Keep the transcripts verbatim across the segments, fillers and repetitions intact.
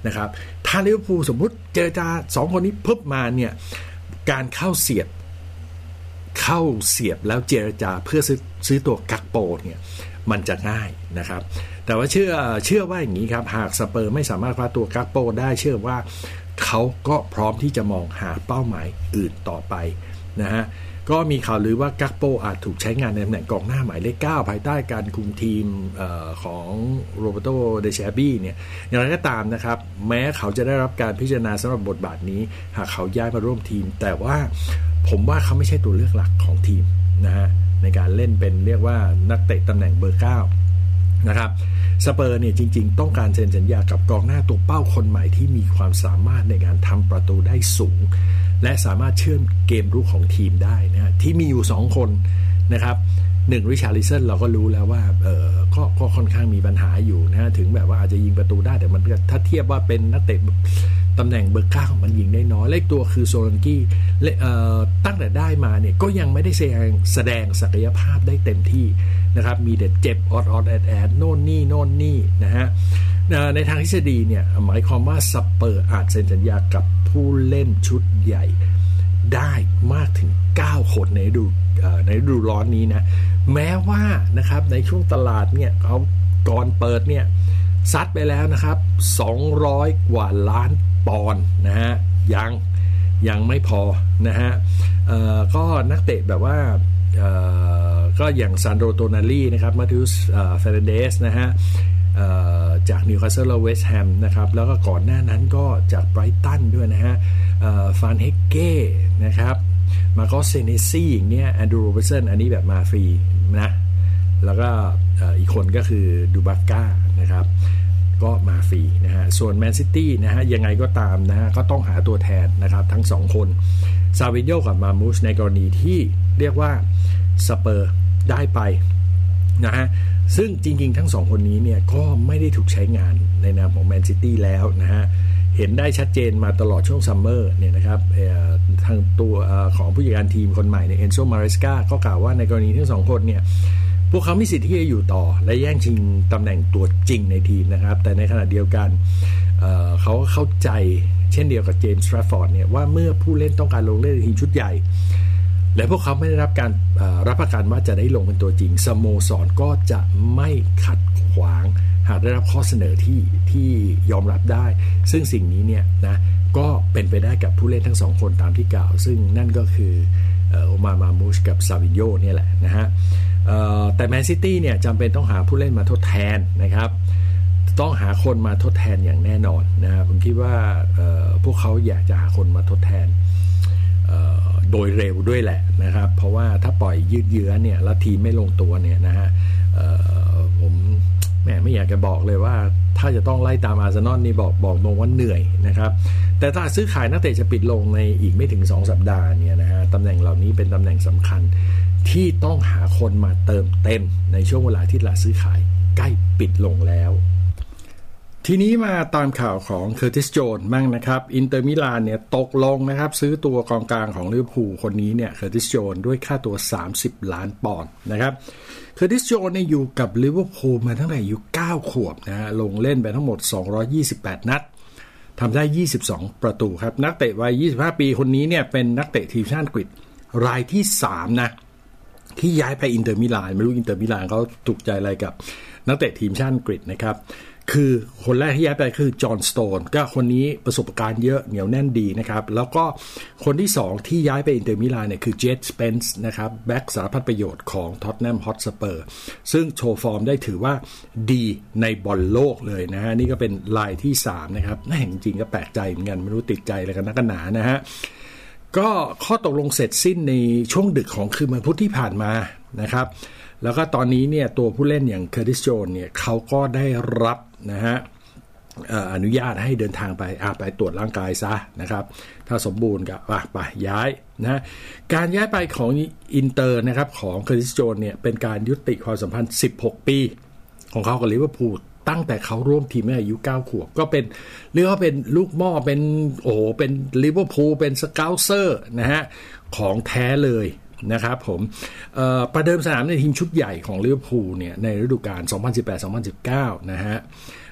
นะครับถ้าลิเวอร์พูลสมมุติเจรจาสองคนนี้ปุ๊บมาเนี่ยการเข้าเสียบเข้าเสียบแล้วเจรจาเพื่อซื้อซื้อตัวกักโปเนี่ยมันจะง่ายนะครับแต่ว่าเชื่อเชื่อว่าอย่างนี้ครับหากสเปอร์ไม่สามารถคว้าตัวกักโปได้เชื่อว่าเขาก็พร้อมที่จะมองหาเป้าหมายอื่นต่อไปนะฮะก็มีข่าวลือว่ากักโปอาจถูกใช้งานในตำแหน่งกองหน้าหมายเลขเก้าภายใต้การคุมทีมเอ่อของโรเบโตเดเชบี้เนี่ยอย่างไรก็ตามนะครับแม้เขาจะได้รับการพิจารณาสำหรับบทบาทนี้หากเขาย้ายมาร่วมทีมแต่ว่าผมว่าเขาไม่ใช่ตัวเลือกหลักของทีมนะฮะในการเล่นเป็นเรียกว่านักเตะตำแหน่งเบอร์เก้านะครับสเปอร์เนี่ยจริงๆต้องการเซ็นสัญญากับกองหน้าตัวเป้าคนใหม่ที่มีความสามารถในการทำประตูได้สูงและสามารถเชื่อมเกมรุกของทีมได้นะที่มีอยู่สองคนนะครับหนึ่งริชาร์ลิสันเราก็รู้แล้วว่าเออก็ก็ค่อนข้างมีปัญหาอยู่นะถึงแบบว่าอาจจะยิงประตูได้แต่มันถ้าเทียบว่าเป็นนักเตะตำแหน่งเบอร์เก้ามันยิงได้น้อยเลขตัวคือโซลันกี้ตั้งแต่ได้มาเนี่ยก็ยังไม่ได้แสดงแสดงศักยภาพได้เต็มที่นะครับมีแต่เจ็บออดออดแอดแอดโน่นนี่โน่นนี่นะฮะในทางทฤษฎีเนี่ยหมายความว่าสเปอร์อาจเซ็นสัญญากับผู้เล่นชุดใหญ่ได้มากถึงเก้าคนในฤดูในฤดูร้อนนี้นะแม้ว่านะครับในช่วงตลาดเนี่ยเขาก่อนเปิดเนี่ยซัดไปแล้วนะครับสองร้อยกว่าล้านปอนด์นะฮะยังยังไม่พอนะฮะก็นักเตะแบบว่าก็อย่างซานโดโตนาลีนะครับมาทิอุสเฟรนเดสนะฮะจากนิวคาสเซิลและเวสต์แฮมนะครับแล้วก็ก่อนหน้านั้นก็จากไบรตันด้วยนะฮะฟานเฮกเก้นะครับมาก็เซเนซี่อย่างเนี้ยแอนดรูว์โรเบอร์สันอันนี้แบบมาฟรีนะแล้วก็อีกคนก็คือดูบักก้านะครับก็มาฟรีนะฮะส่วนแมนซิตี้นะฮะยังไงก็ตามนะฮะก็ต้องหาตัวแทนนะครับทั้งสองคนซาวิโญกับมามูชในกรณีที่เรียกว่าสเปอร์ได้ไปนะฮะซึ่งจริงๆทั้งสองคนนี้เนี่ยก็ไม่ได้ถูกใช้งานในนามของแมนซิตี้แล้วนะฮะเห็นได้ชัดเจนมาตลอดช่วงซัมเมอร์เนี่ยนะครับทางตัวของผู้จัดการทีมคนใหม่ในเอนโซมาเรสกาก็กล่าวว่าในกรณีทั้งสองคนเนี่ยพวกเขามีสิทธิ์ที่จะอยู่ต่อและแย่งชิงตำแหน่งตัวจริงในทีมนะครับแต่ในขณะเดียวกัน เ, เขาเข้าใจเช่นเดียวกับเจมส์ แทรฟฟอร์ดเนี่ยว่าเมื่อผู้เล่นต้องการลงเล่นในทีมชุดใหญ่และพวกเขาไม่ได้รับการรับประกันว่าจะได้ลงเป็นตัวจริงสโมสรก็จะไม่ขัดขวางหากได้รับข้อเสนอที่ที่ยอมรับได้ซึ่งสิ่งนี้เนี่ยนะก็เป็นไปได้กับผู้เล่นทั้งสองคนตามที่กล่าวซึ่งนั่นก็คือโอมามามูชกับซาวิโญเนี่ยแหละนะฮะแต่แมนซิตี้เนี่ยจำเป็นต้องหาผู้เล่นมาทดแทนนะครับต้องหาคนมาทดแทนอย่างแน่นอนนะผมคิดว่าพวกเขาอยากจะหาคนมาทดแทนโดยเร็วด้วยแหละนะครับเพราะว่าถ้าปล่อยยืดเยื้อเนี่ยแล้วทีมไม่ลงตัวเนี่ยนะฮะผมแม่ไม่อยากจะบอกเลยว่าถ้าจะต้องไล่ตามอาร์เซนอลนี่บอกบอกตรงว่าเหนื่อยนะครับแต่ถ้าซื้อขายนักเตะจะปิดลงในอีกไม่ถึงสองสัปดาห์เนี่ยนะฮะตำแหน่งเหล่านี้เป็นตำแหน่งสำคัญที่ต้องหาคนมาเติมเต็มในช่วงเวลาที่ตลาดซื้อขายใกล้ปิดลงแล้วทีนี้มาตามข่าวของเคอร์ติสโจนส์บ้างนะครับอินเตอร์มิลานเนี่ยตกลงนะครับซื้อตัวกองกลางของลิเวอร์พูลคนนี้เนี่ยเคอร์ติสโจนส์ด้วยค่าตัวสามสิบล้านปอนด์นะครับเคอร์ติสโจนส์เนี่ยอยู่กับลิเวอร์พูลมาตั้งแต่อายุเก้าขวบนะฮะลงเล่นไปทั้งหมดสองร้อยยี่สิบแปดนัดทำได้ยี่สิบสองประตูครับนักเตะวัยยี่สิบห้าปีคนนี้เนี่ยเป็นนักเตะทีมชาติอังกฤษรายที่สามนะที่ย้ายไปอินเตอร์มิลานไม่รู้อินเตอร์มิลานเขาถูกใจอะไรกับนักเตะทีมชาติอังกฤษนะครับคือคนแรกที่ย้ายไปคือจอห์นสโตนก็คนนี้ประสบการณ์เยอะเหนียวแน่นดีนะครับแล้วก็คนที่สองที่ย้ายไปอินเตอร์มิลานเนี่ยคือเจดสเปนส์นะครับแบ็กสารพัดประโยชน์ของท็อตแนมฮอตสเปอร์ซึ่งโชว์ฟอร์มได้ถือว่าดีในบอลโลกเลยนะฮะนี่ก็เป็นรายที่สามนะครับน่าเห็นจริงก็แปลกใจเหมือนกันไม่รู้ติดใจอะไรกันนักกันหนานะฮะก็ข้อตกลงเสร็จสิ้นในช่วงดึกของคืนวันพุธที่ผ่านมานะครับแล้วก็ตอนนี้เนี่ยตัวผู้เล่นอย่างเคอร์ติสโจนส์เนี่ยเขาก็ได้รับนะฮะอนุญาตให้เดินทางไปไปตรวจร่างกายซะนะครับถ้าสมบูรณ์ก็ไปย้ายนะการย้ายไปของอินเตอร์นะครับของเคอร์ติสโจนส์เนี่ยเป็นการยุติความสัมพันธ์สิบหกปีของเขากับลิเวอร์พูลตั้งแต่เขาร่วมทีมเมื่ออายุเก้าขวบก็เป็นเรียกว่าเป็นลูกหม้อเป็นโอ้โหเป็นลิเวอร์พูลเป็นสเกาเซอร์นะฮะของแท้เลยนะครับผมประเดิมสนามในทีมชุดใหญ่ของลิเวอร์พูลเนี่ยในฤดูกาล สองพันสิบแปด สองพันสิบเก้า นะฮะ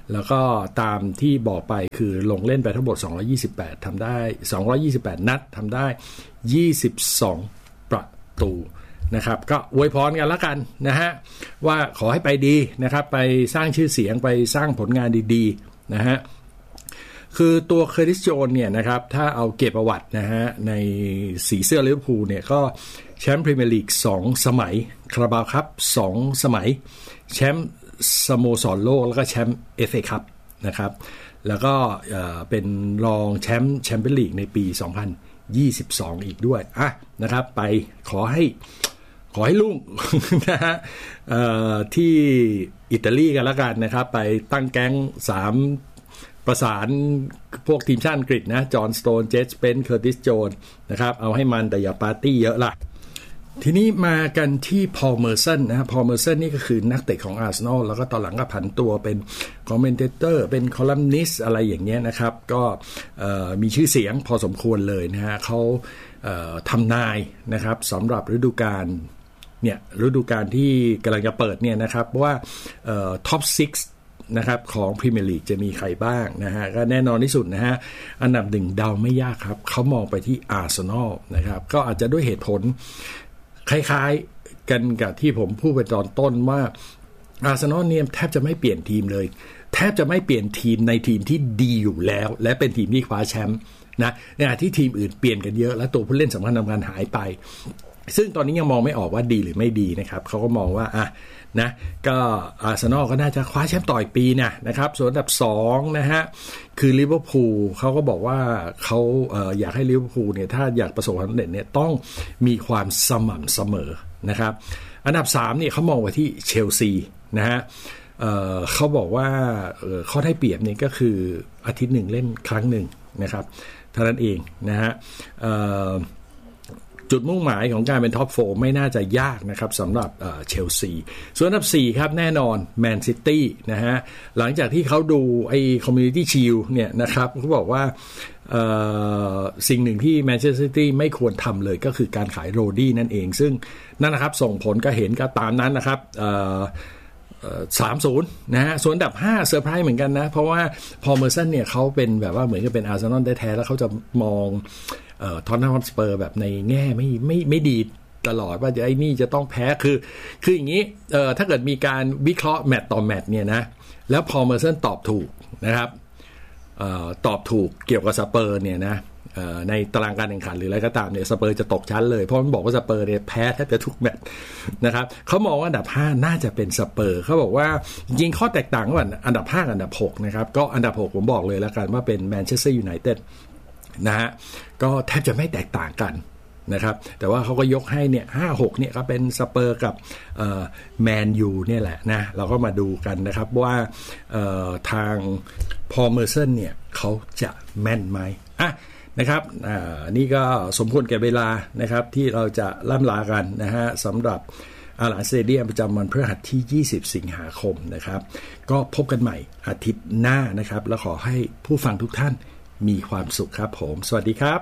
แล้วก็ตามที่บอกไปคือลงเล่นไปทั้งหมดสองร้อยยี่สิบแปดทำได้สองร้อยยี่สิบแปดนัดทำได้ยี่สิบสองประตูนะครับก็อวยพรกันแล้วกันนะฮะว่าขอให้ไปดีนะครับไปสร้างชื่อเสียงไปสร้างผลงานดีๆนะฮะคือตัวเคอร์ติสโจนส์เนี่ยนะครับถ้าเอาเก็บประวัตินะฮะในสีเสื้อลิเวอร์พูลเนี่ยก็แชมป์พรีเมียร์ลีกสองสมัยคาราบาวคัพสองสมัยแชมป์สโมสรโลกแล้วก็แชมป์ เอฟ เอ คัพนะครับแล้วก็เป็นรองแชมป์แชมเปี้ยนลีกในปีสองพันยี่สิบสองอีกด้วยอ่ะนะครับไปขอให้ขอให้ลุ่งนะฮะที่อิตาลีกันแล้วกันนะครับไปตั้งแก๊งสามประสานพวกทีมชาติอังกฤษนะจอห์นสโตนเจสเปนเคอร์ติสโจนส์นะครับเอาให้มันแต่อย่าปาร์ตี้เยอะล่ะทีนี้มากันที่พอลเมอร์สันนะพอลเมอร์สันนี่ก็คือนักเตะของอาร์เซนอลแล้วก็ตอนหลังก็ผันตัวเป็นคอมเมนเตอร์เป็นคอลัมนิสต์อะไรอย่างเงี้ยนะครับก็มีชื่อเสียงพอสมควรเลยนะฮะเขาทำนายนะครับสำหรับฤดูกาลเนี่ยฤดูกาลที่กำลังจะเปิดเนี่ยนะครับว่าท็อปซิกซ์นะครับของพรีเมียร์ลีกจะมีใครบ้างนะฮะก็แน่นอนที่สุดนะฮะอันดับหนึ่งเดาไม่ยากครับเขามองไปที่อาร์เซนอลนะครับก็อาจจะด้วยเหตุผลคล้ายๆกันกับที่ผมพูดไปตอนต้นว่าอาร์เซนอลเนี่ยแทบจะไม่เปลี่ยนทีมเลยแทบจะไม่เปลี่ยนทีมในทีมที่ดีอยู่แล้วและเป็นทีมที่คว้าแชมป์นะในขณะที่ทีมอื่นเปลี่ยนกันเยอะและตัวผู้เล่นสำคัญสำคัญหายไปซึ่งตอนนี้ยังมองไม่ออกว่าดีหรือไม่ดีนะครับเขาก็มองว่าอ่ะนะก็อาร์เซนอลก็น่าจะคว้าแชมป์ต่ออีกปีนะนะครับส่วนอันดับสองนะฮะคือลิเวอร์พูลเขาก็บอกว่าเขาเอ่ออยากให้ลิเวอร์พูลเนี่ยถ้าอยากประสบความสำเร็จเนี่ยต้องมีความสม่ำเสมอนะครับอันดับสามเนี่ยเขามองไปที่เชลซีนะฮะเอ่อเขาบอกว่าเอ่อข้อได้เปรียบเนี่ยก็คืออาทิตย์หนึ่งเล่นครั้งหนึ่งนะครับเท่านั้นเองนะฮะเอ่อจุดมุ่งหมายของการเป็นท็อปโฟร์ไม่น่าจะยากนะครับสำหรับเชลซีส่วนอันดับสี่ครับแน่นอนแมนซิตี้นะฮะหลังจากที่เขาดูไอ้คอมมูนิตี้ชิลเนี่ยนะครับเขาบอกว่าสิ่งหนึ่งที่แมนเชสเตอร์ซิตี้ไม่ควรทำเลยก็คือการขายโรดี้นั่นเองซึ่งนั่นนะครับส่งผลก็เห็นก็ตามนั้นนะครับสามศูนย์นะฮะส่วนอันดับห้าเซอร์ไพรส์เหมือนกันนะเพราะว่าพอเมอร์สันเนี่ยเขาเป็นแบบว่าเหมือนกับเป็นอาร์เซนอลแท้ๆแล้วเขาจะมองเอ่อท็อตแนมฮอตสเปอร์แบบในแง่ไม่ไม่ไม่ดีตลอดว่าไอ้นี่จะต้องแพ้คือคืออย่างนี้เอ่อถ้าเกิดมีการวิเคราะห์แมตต์ต่อแมตต์เนี่ยนะแล้วพอเมอร์สันตอบถูกนะครับเอ่อตอบถูกเกี่ยวกับสเปอร์เนี่ยนะในตารางการแข่งขันหรืออะไรก็ตามเนี่ยสเปอร์จะตกชั้นเลยเพราะมันบอกว่าสเปอร์เนี่ยแพ้แทบจะทุกแมตช์นะครับเขามองว่าอันดับห้าน่าจะเป็นสเปอร์เขาบอกว่าจริงๆข้อแตกต่างระหว่างอันดับห้ากับอันดับหกนะครับก็อันดับหกผมบอกเลยแล้วกันว่าเป็นแมนเชสเตอร์ยูไนเต็ดนะฮะก็แทบจะไม่แตกต่างกันนะครับแต่ว่าเขาก็ยกให้เนี่ยห้า หกเนี่ยก็เป็นสเปอร์กับแมนยูเนี่ยแหละนะเราก็มาดูกันนะครับว่าทางพอลเมอร์สันเนี่ยเขาจะแม่นไหมอ่ะนะครับอ่านี่ก็สมควรแก่เวลานะครับที่เราจะล่ำลากันนะฮะสำหรับอาลานสเตเดียมประจำวันพฤหัสที่ยี่สิบสิงหาคมนะครับก็พบกันใหม่อาทิตย์หน้านะครับแล้วขอให้ผู้ฟังทุกท่านมีความสุขครับผมสวัสดีครับ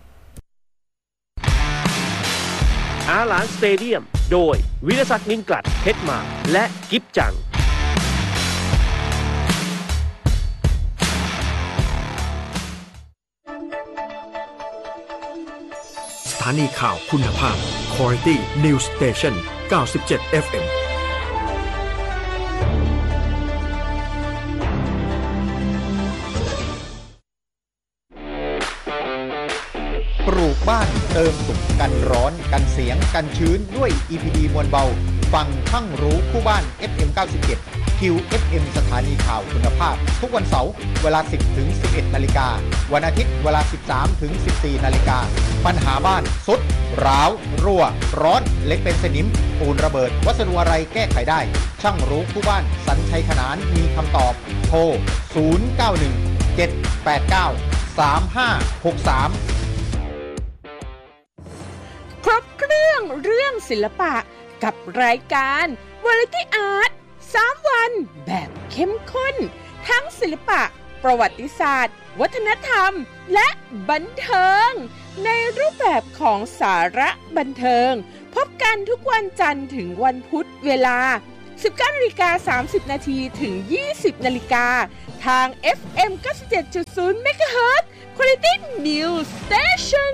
อาลานสเตเดียมโดยวิรศักดิ์นินกลัดเพชรมาและกิฟจังสถานีข่าวคุณภาพ Quality News Station เก้าสิบเจ็ด เอฟ เอ็มปลูกบ้านเติมสุขกันร้อนกันเสียงกันชื้นด้วย อี พี ดี มวลเบาฟังทั้งรู้คู่บ้าน เอฟ เอ็ม เก้าสิบเจ็ด คิว เอฟ เอ็ม สถานีข่าวคุณภาพทุกวันเสาร์เวลา สิบถึงสิบเอ็ด นาฬิกาวันอาทิตย์เวลา สิบสามถึงสิบสี่ นาฬิกาปัญหาบ้านสุดร้าวรั่วร้อนเล็กเป็นสนิมปูนระเบิดวัสดุอะไรแก้ไขได้ช่างรู้คู่บ้านสัญชัยขนานมีคำตอบโทรศูนย์ เก้า หนึ่ง เจ็ด แปด เก้า สาม ห้า หก สามครบเครื่องเรื่องศิลปะกับรายการ Variety Art สามวันแบบเข้มข้นทั้งศิลปะประวัติศาสตร์วัฒนธรรมและบันเทิงในรูปแบบของสาระบันเทิงพบกันทุกวันจันทร์ถึงวันพุธเวลาสิบเก้านาฬิกาสามสิบนาทีถึงยี่สิบนาฬิกาทาง เอฟ เอ็ม เก้าสิบเจ็ดจุดศูนย์ เมกะเฮิรตซ์ Quality News Station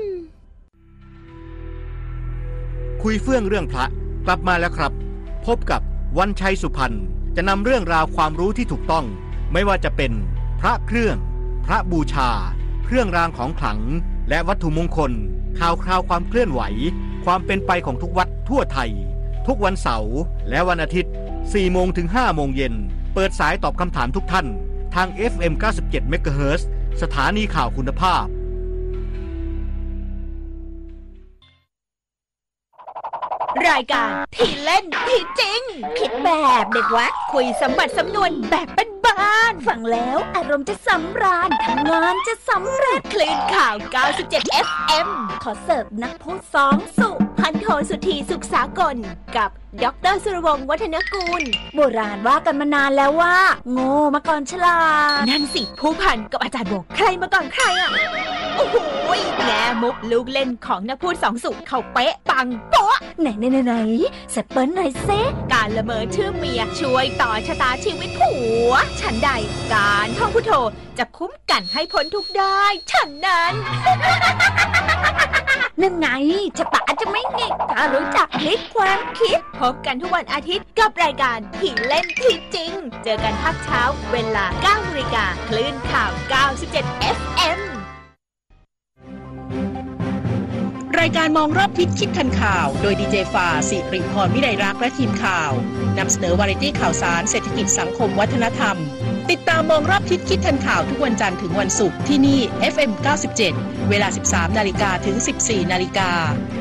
คุยเฟื่องเรื่องพระกลับมาแล้วครับพบกับวันชัยสุพรรณจะนำเรื่องราวความรู้ที่ถูกต้องไม่ว่าจะเป็นพระเครื่องพระบูชาเครื่องรางของขลังและวัตถุมงคลข่าวคราวความเคลื่อนไหวความเป็นไปของทุกวัดทั่วไทยทุกวันเสาร์และวันอาทิตย์ สี่โมงถึงห้าโมงเย็นเปิดสายตอบคำถามทุกท่านทาง เอฟ เอ็ม เก้าสิบเจ็ด เมกะเฮิรตซ์ สถานีข่าวคุณภาพรายการที่เล่นที่จริงคิดแบบเด็กวัดคุยสมบัติสำนวนแบบบ้านๆฟังแล้วอารมณ์จะสำราญทำงานจะสำเร็จคลื่นข่าว เก้าสิบเจ็ด เอฟ เอ็ม ขอเสิร์ฟนักพูดสองสุพันโทสุธีสุขสากลกับดร.สุรวงศ์วัฒนกูลโบราณว่ากันมานานแล้วว่าโง่มาก่อนฉลาดนั่นสิผู้พันกับอาจารย์บอกใครมาก่อนใครอ่ะโอ้โหแง่มุกลูกเล่นของนักพูดสองสุเขาเป๊ะปังโป๊ะไหนไหนไหนไหนสเปิ้ลหน่อยเซการละเมอชื่อเมียช่วยต่อชะตาชีวิตผัวฉันใดการท่องพุทโธจะคุ้มกันให้พ้นทุกได้ฉันนั้นนั่นไงจะปะจะไม่เงกถ้ารู้จักพลิกความคิดพบกันทุกวันอาทิตย์กับรายการที่เล่นที่จริงเจอกันภาคเช้าเวลา เก้านาฬิกา คลื่นข่าว เก้าสิบเจ็ด เอฟ เอ็มรายการมองรอบทิศคิดทันข่าวโดยดีเจฟ้าสิริพรวิไลรักษ์และทีมข่าวนำเสนอวาไรตี้ข่าวสารเศรษฐกิจสังคมวัฒนธรรมติดตามมองรอบทิศคิดทันข่าวทุกวันจันทร์ถึงวันศุกร์ที่นี่ เอฟ เอ็ม เก้าสิบเจ็ด เวลา สิบสามนาฬิกา ถึง สิบสี่นาฬิกา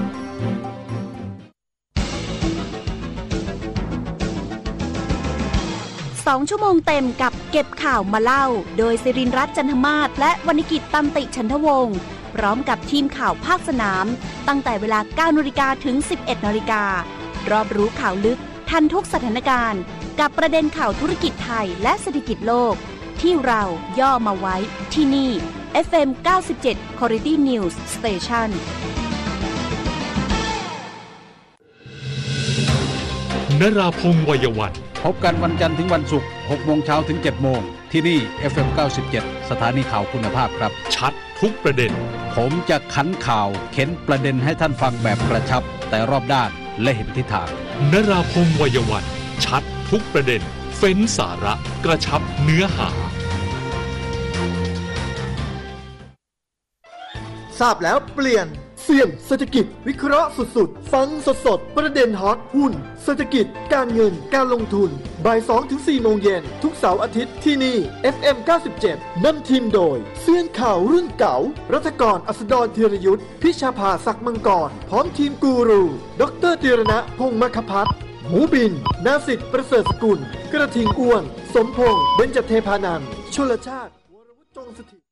สองชั่วโมงเต็มกับเก็บข่าวมาเล่าโดยศิรินทร์รัตน์จันทมาศและวรรณกิจตันติฉันทวงศ์พร้อมกับทีมข่าวภาคสนามตั้งแต่เวลา เก้านาฬิกา ถึง สิบเอ็ดนาฬิการอบรู้ข่าวลึกทันทุกสถานการณ์กับประเด็นข่าวธุรกิจไทยและเศรษฐกิจโลกที่เราย่อมาไว้ที่นี่ เอฟ เอ็ม เก้าสิบเจ็ด Quality News Station นราพงษ์วัยวันพบกันวันจันทร์ถึงวันศุกร์ หกโมงเช้าถึง เจ็ดโมงที่นี่ เอฟ เอ็ม เก้าสิบเจ็ด สถานีข่าวคุณภาพครับชัดทุกประเด็นผมจะขันข่าวเข็นประเด็นให้ท่านฟังแบบกระชับแต่รอบด้านและเห็นทิศทางนราพงษ์วัยวันชัดทุกประเด็นเฟ้นสาระกระชับเนื้อหาทราบแล้วเปลี่ยนเสี่ยงเศรษฐกิจวิเคราะห์สุดๆฟังสดๆประเด็นฮอตหุ้นเศรษฐกิจการเงินการลงทุนบ่าย สองถึงสี่ โมงเย็นทุกเสาร์อาทิตย์ที่นี่ เอฟ เอ็ม เก้าสิบเจ็ด นำทีมโดยเซียนข่าวรุ่นเก่ารัฐกรอัสดรธีรยุทธพิชาภาศักดิ์มังกรพร้อมทีมกูรูดร.ธีรณะพงษ์มคภัทรหมูบินนาสิทธิ์ประเสริฐสกุลกระทิงอ้วนสมพงษ์เบญจเทพานันท์ชลชาติวรวุฒิจงสถิต